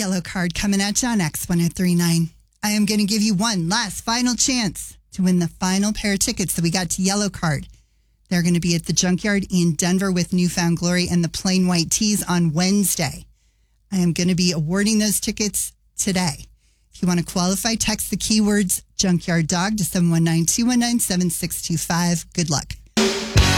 yellow card coming at you on X1039. I am going to give you one last final chance to win the final pair of tickets that we got to yellow card. They're going to be at the Junkyard in Denver with Newfound Glory and the Plain White Tees on Wednesday. I am going to be awarding those tickets today. If you want to qualify, text the keywords Junkyard Dog to 719-219-7625. Good luck.